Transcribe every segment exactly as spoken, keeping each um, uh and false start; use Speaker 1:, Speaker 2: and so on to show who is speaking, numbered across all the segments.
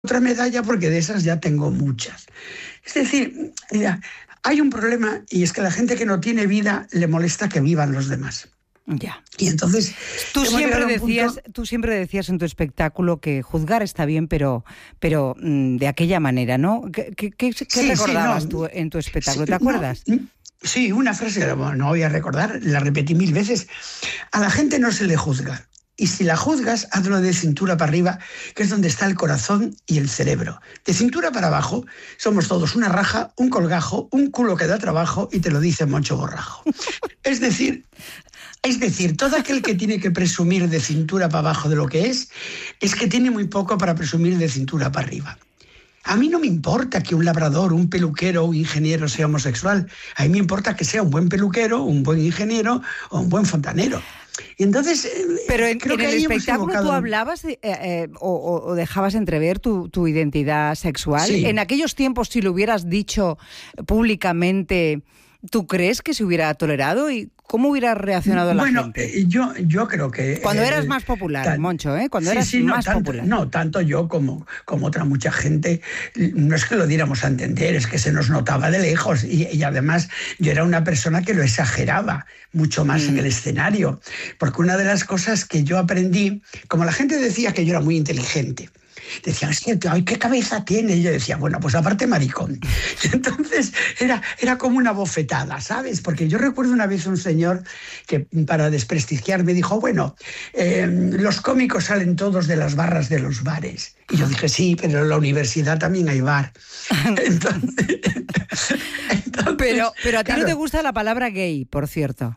Speaker 1: otra medalla porque de esas ya tengo muchas. Es decir, mira, hay un problema y es que la gente que no tiene vida le molesta que vivan los demás.
Speaker 2: Ya.
Speaker 1: Y entonces
Speaker 2: tú siempre decías,
Speaker 1: punto...
Speaker 2: tú siempre decías en tu espectáculo que juzgar está bien, pero, pero mmm, de aquella manera, ¿no? ¿Qué, qué, qué
Speaker 1: sí,
Speaker 2: recordabas
Speaker 1: sí, no,
Speaker 2: tú en tu espectáculo?
Speaker 1: sí,
Speaker 2: ¿Te acuerdas?
Speaker 1: No, sí, una frase, no voy a recordar, la repetí mil veces. A la gente no se le juzga. Y si la juzgas, hazlo de cintura para arriba, que es donde está el corazón y el cerebro. De cintura para abajo, somos todos una raja, un colgajo, un culo que da trabajo y te lo dice Moncho Borrajo. Es decir... Es decir, todo aquel que tiene que presumir de cintura para abajo de lo que es, es que tiene muy poco para presumir de cintura para arriba. A mí no me importa que un labrador, un peluquero o un ingeniero sea homosexual. A mí me importa que sea un buen peluquero, un buen ingeniero o un buen fontanero. Y entonces,
Speaker 2: pero en,
Speaker 1: creo
Speaker 2: en
Speaker 1: que
Speaker 2: el
Speaker 1: ahí
Speaker 2: espectáculo tú hablabas de, eh, eh, o, o dejabas entrever tu, tu identidad sexual.
Speaker 1: Sí.
Speaker 2: En aquellos tiempos, si lo hubieras dicho públicamente, ¿tú crees que se hubiera tolerado? ¿Y cómo hubiera reaccionado la
Speaker 1: bueno,
Speaker 2: gente?
Speaker 1: Bueno, yo, yo creo que...
Speaker 2: Cuando
Speaker 1: eh,
Speaker 2: eras más popular,
Speaker 1: tan,
Speaker 2: Moncho, ¿eh? Cuando
Speaker 1: sí,
Speaker 2: eras
Speaker 1: sí, no,
Speaker 2: más
Speaker 1: tanto,
Speaker 2: popular.
Speaker 1: No, tanto yo como, como otra mucha gente, no es que lo diéramos a entender, es que se nos notaba de lejos y, y además yo era una persona que lo exageraba mucho más mm. en el escenario, porque una de las cosas que yo aprendí, como la gente decía que yo era muy inteligente, decían, es que, ay, ¿qué cabeza tiene? Y yo decía, bueno, pues aparte maricón. Y entonces era, era como una bofetada, ¿sabes? Porque yo recuerdo una vez un señor que para desprestigiarme dijo, bueno, eh, los cómicos salen todos de las barras de los bares. Y yo dije, sí, pero en la universidad también hay bar. Entonces, entonces,
Speaker 2: pero, pero a ti
Speaker 1: claro,
Speaker 2: no te gusta la palabra gay, por cierto.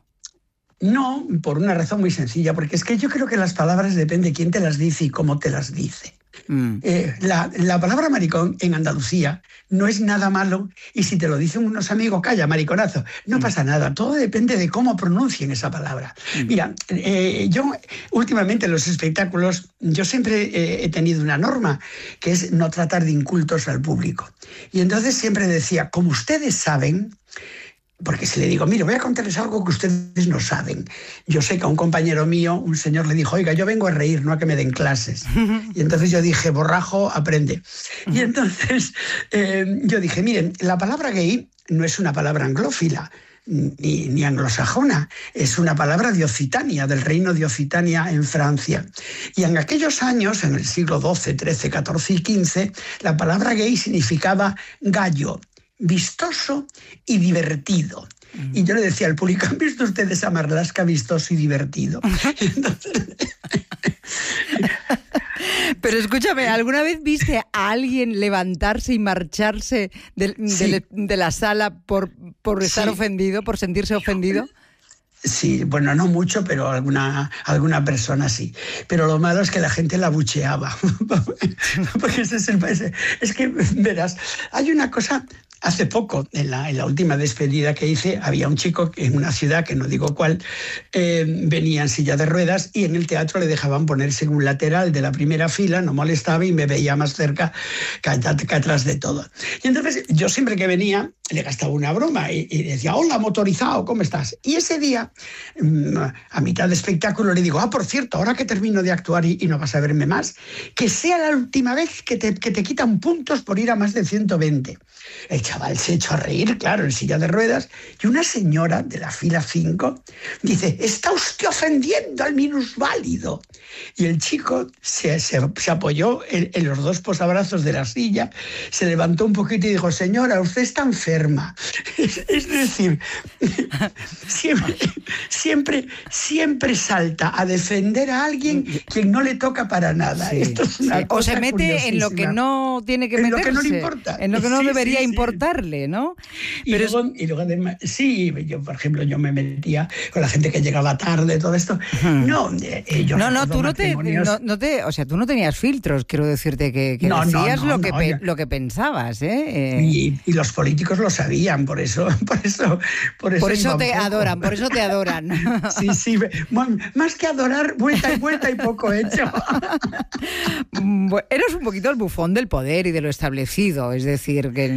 Speaker 1: No, por una razón muy sencilla, porque es que yo creo que las palabras depende de quién te las dice y cómo te las dice. Mm. Eh, la, la palabra maricón en Andalucía no es nada malo y si te lo dicen unos amigos, calla, mariconazo, no mm. pasa nada, todo depende de cómo pronuncien esa palabra. Mm. Mira, eh, yo últimamente en los espectáculos, yo siempre eh, he tenido una norma que es no tratar de incultos al público. Y entonces siempre decía, como ustedes saben... Porque si le digo, mire, voy a contarles algo que ustedes no saben. Yo sé que a un compañero mío, un señor le dijo, oiga, yo vengo a reír, no a que me den clases. Y entonces yo dije, Borrajo, aprende. Y entonces eh, yo dije, miren, la palabra gay no es una palabra anglófila, ni, ni anglosajona, es una palabra de Occitania, del reino de Occitania en Francia. Y en aquellos años, en el siglo doce, trece, catorce y quince, la palabra gay significaba gallo, vistoso y divertido. Mm. Y yo le decía al público, ¿han visto ustedes a Marlaska vistoso y divertido? Entonces...
Speaker 2: Pero escúchame, ¿alguna vez viste a alguien levantarse y marcharse de, sí. de, de la sala por, por estar sí. ofendido, por sentirse ofendido?
Speaker 1: Sí, bueno, no mucho, pero alguna, alguna persona sí. Pero lo malo es que la gente la bucheaba. Porque ese es, el, ese, es que, verás, hay una cosa... Hace poco, en la, en la última despedida que hice, había un chico en una ciudad, que no digo cuál, eh, venía en silla de ruedas y en el teatro le dejaban ponerse en un lateral de la primera fila, no molestaba y me veía más cerca que, que atrás de todo. Y entonces yo siempre que venía le gastaba una broma y, y decía, hola, motorizado, ¿cómo estás? Y ese día, a mitad de espectáculo, le digo, ah, por cierto, ahora que termino de actuar y, y no vas a verme más, que sea la última vez que te, que te quitan puntos por ir a más de ciento veinte. El chaval se echó a reír, claro, en silla de ruedas, y una señora de la fila cinco dice, está usted ofendiendo al minusválido. Y el chico se, se, se apoyó en, en los dos posabrazos de la silla, se levantó un poquito y dijo, señora, usted está enferma. Es, es decir, siempre, siempre, siempre salta a defender a alguien quien no le toca para nada.
Speaker 2: Sí,
Speaker 1: Esto es una
Speaker 2: sí.
Speaker 1: cosa
Speaker 2: O se mete en lo que no tiene que
Speaker 1: en
Speaker 2: meterse.
Speaker 1: En lo que no le importa.
Speaker 2: En lo que no
Speaker 1: sí,
Speaker 2: debería
Speaker 1: sí, sí.
Speaker 2: importarle, ¿no?
Speaker 1: Y,
Speaker 2: Pero
Speaker 1: luego,
Speaker 2: es...
Speaker 1: y luego además, sí, yo, por ejemplo, yo me metía con la gente que llegaba tarde, todo esto. Hmm. No, eh, yo
Speaker 2: no, no, tú no te, no, no te, o sea, tú no tenías filtros, quiero decirte que, que no, decías no, no, lo, que
Speaker 1: no,
Speaker 2: pe,
Speaker 1: yo...
Speaker 2: lo que pensabas, ¿eh? eh...
Speaker 1: Y, y los políticos lo sabían, por eso, por eso, por eso,
Speaker 2: por eso te poco. adoran, por eso te adoran.
Speaker 1: Sí, sí, más que adorar, vuelta y vuelta y poco hecho.
Speaker 2: Eres un poquito el bufón del poder y de lo establecido, es decir, que, que
Speaker 1: sí,
Speaker 2: a ti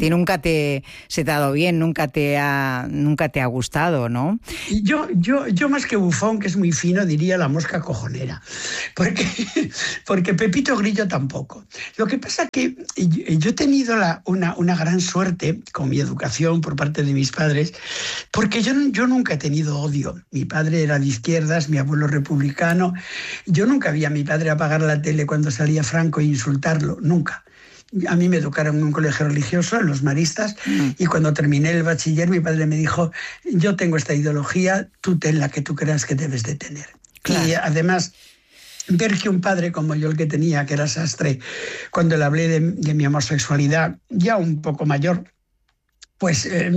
Speaker 2: ti nunca te se te ha dado bien, nunca te ha, nunca te ha gustado, ¿no?
Speaker 1: Yo, yo, yo más que bufón, que es muy fino, diría la mosca cojonera, porque, porque Pepito Grillo tampoco. Lo que pasa que yo he tenido la, una, una gran suerte con mi educación por parte de mis padres, porque yo, yo nunca he tenido odio. Mi padre era de izquierdas, mi abuelo republicano. Yo nunca vi a mi padre apagar la tele cuando salía Franco e insultarlo, nunca. A mí me educaron en un colegio religioso, en los maristas, mm. y cuando terminé el bachiller mi padre me dijo, yo tengo esta ideología, tú ten la que tú creas que debes de tener. Claro. Y además, ver que un padre como yo el que tenía, que era sastre, cuando le hablé de, de mi homosexualidad, ya un poco mayor, pues eh,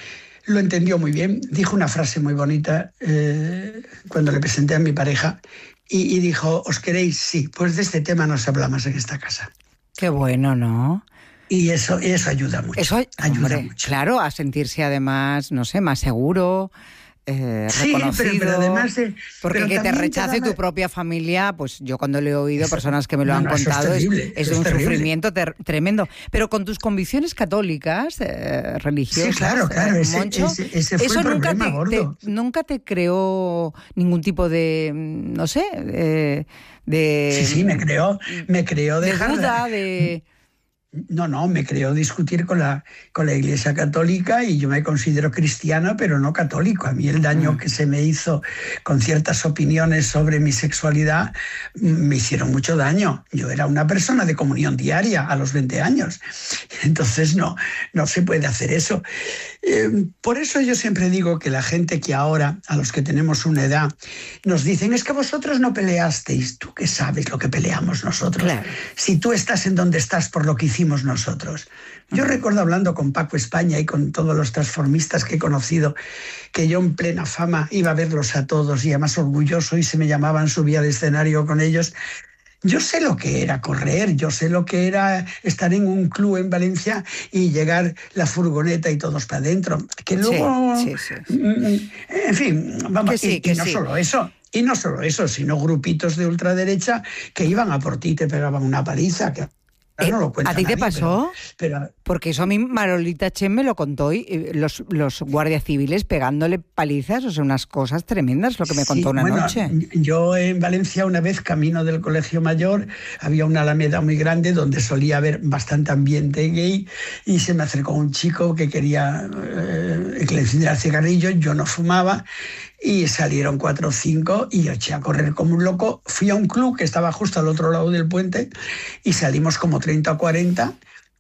Speaker 1: lo entendió muy bien. Dijo una frase muy bonita eh, cuando le presenté a mi pareja y, y dijo, ¿os queréis? Sí, pues de este tema no se habla más en esta casa.
Speaker 2: Qué bueno, ¿no?
Speaker 1: Y eso, eso ayuda mucho.
Speaker 2: Eso
Speaker 1: ayuda
Speaker 2: hombre,
Speaker 1: mucho.
Speaker 2: Claro, a sentirse además, no sé, más seguro, eh,
Speaker 1: sí,
Speaker 2: reconocido.
Speaker 1: Pero, pero además, eh,
Speaker 2: porque
Speaker 1: pero
Speaker 2: que te rechace
Speaker 1: te
Speaker 2: tu propia familia, pues yo cuando lo he oído, eso, personas que me lo no, han no, contado, es,
Speaker 1: terrible,
Speaker 2: es de un terrible. sufrimiento ter, tremendo. Pero con tus convicciones católicas, eh, religiosas,
Speaker 1: sí, claro, claro,
Speaker 2: eh,
Speaker 1: ese,
Speaker 2: Moncho,
Speaker 1: ese, ese fue
Speaker 2: eso
Speaker 1: el
Speaker 2: nunca
Speaker 1: problema
Speaker 2: te,
Speaker 1: gordo.
Speaker 2: Te, nunca te creó ningún tipo de, no sé, eh, de...
Speaker 1: Sí, sí, me creó, me creó
Speaker 2: de
Speaker 1: dejar...
Speaker 2: duda, de...
Speaker 1: No, no, me creó discutir con la, con la Iglesia Católica y yo me considero cristiano, pero no católico. A mí el daño que se me hizo con ciertas opiniones sobre mi sexualidad me hicieron mucho daño. Yo era una persona de comunión diaria a los veinte años. Entonces no, no se puede hacer eso. Eh, por eso yo siempre digo que la gente que ahora, a los que tenemos una edad, nos dicen, es que vosotros no peleasteis. ¿Tú qué sabes lo que peleamos nosotros?
Speaker 2: Claro.
Speaker 1: Si tú estás en donde estás por lo que hicimos nosotros. Yo recuerdo hablando con Paco España y con todos los transformistas que he conocido, que yo en plena fama iba a verlos a todos y además orgulloso y se me llamaban, subía al escenario con ellos. Yo sé lo que era correr, yo sé lo que era estar en un club en Valencia y llegar la furgoneta y todos para adentro. Que luego,
Speaker 2: sí, sí, sí.
Speaker 1: en fin, vamos,
Speaker 2: que sí,
Speaker 1: y,
Speaker 2: que
Speaker 1: y no
Speaker 2: sí.
Speaker 1: solo eso. Y no solo eso, sino grupitos de ultraderecha que iban a por ti y te pegaban una paliza. Que no lo
Speaker 2: ¿A ti te
Speaker 1: nadie,
Speaker 2: pasó?
Speaker 1: Pero, pero...
Speaker 2: Porque eso a mí Marolita Chen me lo contó y los, los guardias civiles pegándole palizas, o sea, unas cosas tremendas, lo que me contó sí, una
Speaker 1: bueno,
Speaker 2: noche.
Speaker 1: Yo en Valencia una vez, camino del Colegio Mayor, había una alameda muy grande donde solía haber bastante ambiente gay y se me acercó un chico que quería eh, que le encendiera el cigarrillo, yo no fumaba. Y salieron cuatro o cinco y yo eché a correr como un loco. Fui a un club que estaba justo al otro lado del puente y salimos como treinta o cuarenta.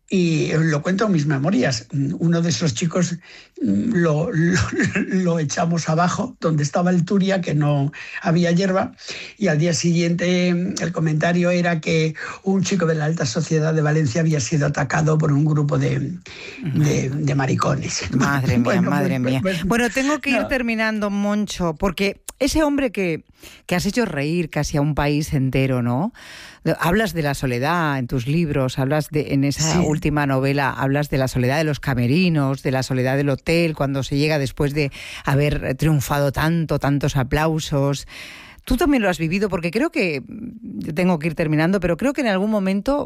Speaker 1: Y lo cuento en mis memorias. Uno de esos chicos lo, lo, lo echamos abajo, donde estaba el Turia, que no había hierba. Y al día siguiente el comentario era que un chico de la alta sociedad de Valencia había sido atacado por un grupo de, de, de maricones.
Speaker 2: Madre mía,
Speaker 1: bueno,
Speaker 2: madre
Speaker 1: pues,
Speaker 2: mía.
Speaker 1: Pues,
Speaker 2: bueno, tengo que ir
Speaker 1: no.
Speaker 2: terminando, Moncho, porque ese hombre que, que has hecho reír casi a un país entero, ¿no? Hablas de la soledad en tus libros, hablas de en esa
Speaker 1: sí.
Speaker 2: última novela, hablas de la soledad de los camerinos, de la soledad del hotel, cuando se llega después de haber triunfado tanto, tantos aplausos. Tú también lo has vivido, porque creo que, yo tengo que ir terminando, pero creo que en algún momento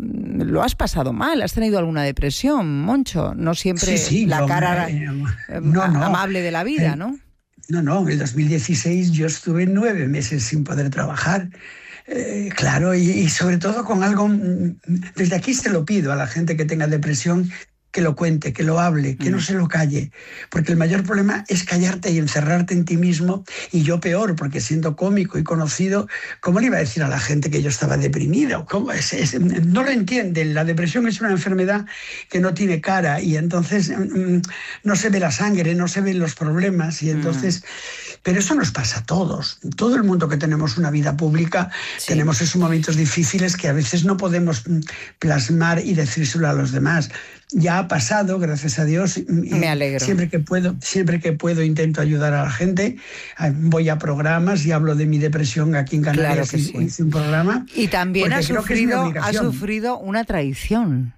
Speaker 2: lo has pasado mal, has tenido alguna depresión, Moncho, no siempre
Speaker 1: sí, sí,
Speaker 2: la
Speaker 1: yo,
Speaker 2: cara
Speaker 1: eh,
Speaker 2: eh,
Speaker 1: no, no.
Speaker 2: amable de la vida,
Speaker 1: eh,
Speaker 2: ¿no?
Speaker 1: No, no, en el dos mil dieciséis yo estuve nueve meses sin poder trabajar. Eh, claro, y, y sobre todo con algo, desde aquí se lo pido a la gente que tenga depresión, que lo cuente, que lo hable, que no se lo calle, porque el mayor problema es callarte y encerrarte en ti mismo, y yo peor, porque siendo cómico y conocido, ¿cómo le iba a decir a la gente que yo estaba deprimido? ¿Cómo es, es, no lo entienden, la depresión es una enfermedad que no tiene cara, y entonces mm, no se ve la sangre, no se ven los problemas, y entonces... Mm. Pero eso nos pasa a todos, todo el mundo que tenemos una vida pública, sí. tenemos esos momentos difíciles que a veces no podemos plasmar y decírselo a los demás. Ya ha pasado, gracias a Dios.
Speaker 2: Me alegro.
Speaker 1: Siempre que puedo, siempre que puedo intento ayudar a la gente. Voy a programas y hablo de mi depresión aquí en Canarias.
Speaker 2: Claro que sí.
Speaker 1: Hice un programa.
Speaker 2: Y también ha sufrido, ha sufrido una traición.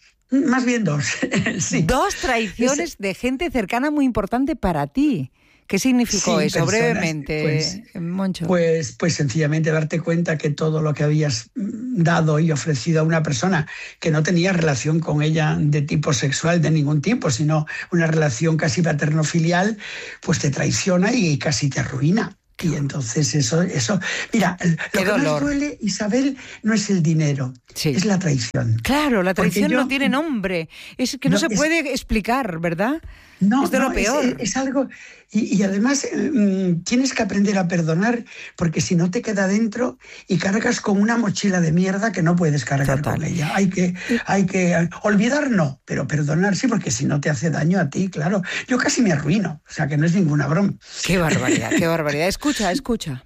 Speaker 1: Más bien dos. sí.
Speaker 2: Dos traiciones de gente cercana muy importante para ti. ¿Qué significó
Speaker 1: Sí,
Speaker 2: eso?
Speaker 1: personas,
Speaker 2: Brevemente,
Speaker 1: pues,
Speaker 2: Moncho.
Speaker 1: Pues, pues sencillamente darte cuenta que todo lo que habías dado y ofrecido a una persona que no tenía relación con ella de tipo sexual de ningún tipo, sino una relación casi paterno-filial, pues te traiciona y casi te arruina. Y entonces eso, eso, mira, lo
Speaker 2: Qué
Speaker 1: que
Speaker 2: dolor.
Speaker 1: más duele, Isabel, no es el dinero,
Speaker 2: Sí.
Speaker 1: es la traición.
Speaker 2: Claro, la traición
Speaker 1: yo-
Speaker 2: no tiene nombre. Es que no,
Speaker 1: No,
Speaker 2: se
Speaker 1: es-
Speaker 2: puede explicar, ¿verdad?
Speaker 1: No,
Speaker 2: es de lo
Speaker 1: no,
Speaker 2: peor.
Speaker 1: Es, es algo... Y, y además eh, tienes que aprender a perdonar, porque si no te queda dentro y cargas con una mochila de mierda que no puedes cargar
Speaker 2: Total.
Speaker 1: con ella. Hay que, hay que olvidar, no, pero perdonar sí, porque si no te hace daño a ti, claro. Yo casi me arruino, o sea que no es ninguna broma.
Speaker 2: Qué barbaridad, qué barbaridad. Escucha, escucha.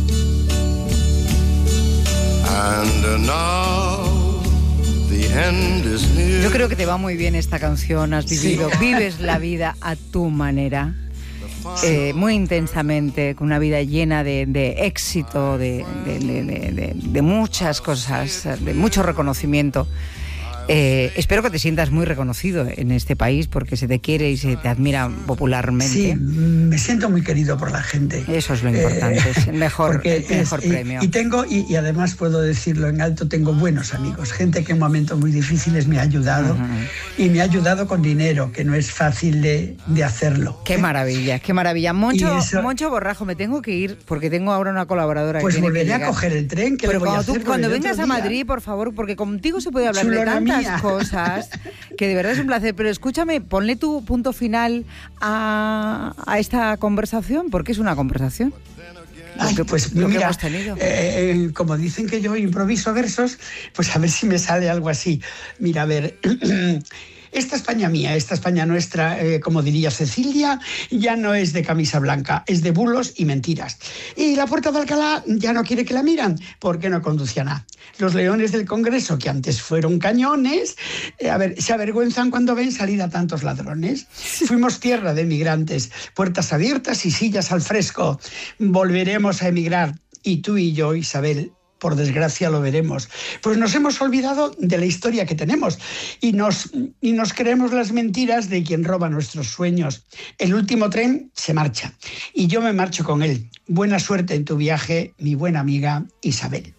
Speaker 3: And now the end is near.
Speaker 2: Yo creo que te va muy bien esta canción, has vivido,
Speaker 1: Sí.
Speaker 2: vives la vida a tu manera, eh, muy intensamente, con una vida llena de, de éxito, de, de, de, de, de muchas cosas, de mucho reconocimiento. Eh, espero que te sientas muy reconocido en este país porque se te quiere y se te admira popularmente.
Speaker 1: Sí, me siento muy querido por la gente.
Speaker 2: Eso es lo importante,
Speaker 1: Eh,
Speaker 2: es el mejor,
Speaker 1: porque
Speaker 2: el mejor
Speaker 1: es- y-
Speaker 2: premio.
Speaker 1: Y, tengo, y, y además puedo decirlo en alto, tengo buenos amigos, gente que en momentos muy difíciles me ha ayudado,
Speaker 2: Ujú.
Speaker 1: y me ha ayudado con dinero, que no es fácil de, de hacerlo.
Speaker 2: Qué maravilla, qué maravilla. Moncho,
Speaker 1: Y eso-
Speaker 2: Moncho Borrajo, me tengo que ir porque tengo ahora una colaboradora
Speaker 1: Pues
Speaker 2: que tiene que
Speaker 1: volveré a
Speaker 2: llegar.
Speaker 1: coger el tren, que
Speaker 2: Pero
Speaker 1: le voy a
Speaker 2: cuando,
Speaker 1: hacer,
Speaker 2: tú, cuando
Speaker 1: volveré
Speaker 2: vengas
Speaker 1: otro
Speaker 2: a
Speaker 1: día.
Speaker 2: Madrid, por favor, porque contigo se puede hablar de
Speaker 1: Chulona
Speaker 2: tantas
Speaker 1: mía.
Speaker 2: cosas que de verdad es un placer. Pero escúchame, ponle tu punto final a, a esta conversación, porque es una conversación.
Speaker 1: Ay,
Speaker 2: Lo que-
Speaker 1: pues
Speaker 2: lo que
Speaker 1: mira,
Speaker 2: hemos tenido.
Speaker 1: eh, eh, como dicen que yo improviso versos, pues a ver si me sale algo así. Mira, a ver, esta España mía, esta España nuestra, eh, como diría Cecilia, ya no es de camisa blanca, es de bulos y mentiras. Y la Puerta de Alcalá ya no quiere que la miran, porque no conducía nada. Los leones del Congreso, que antes fueron cañones, eh, a ver, se avergüenzan cuando ven salir a tantos ladrones. Fuimos tierra de emigrantes, puertas abiertas y sillas al fresco. Volveremos a emigrar, y tú y yo, Isabel, por desgracia lo veremos. Pues nos hemos olvidado de la historia que tenemos y nos, y nos creemos las mentiras de quien roba nuestros sueños. El último tren se marcha y yo me marcho con él. Buena suerte en tu viaje, mi buena amiga Isabel.